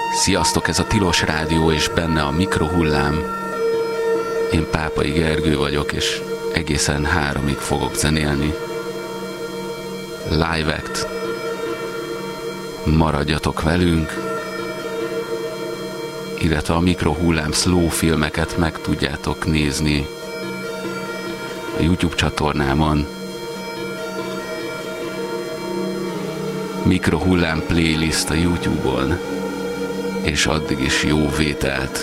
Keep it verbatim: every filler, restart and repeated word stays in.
Sziasztok, ez a Tilos Rádió és benne a Mikrohullám. Én Pápai Gergő vagyok, és egészen háromig fogok zenélni. Live act. Maradjatok velünk, illetve a Mikrohullám slow filmeket meg tudjátok nézni a YouTube csatornámon. Mikrohullám playlist a YouTube-on, és addig is jó vételt!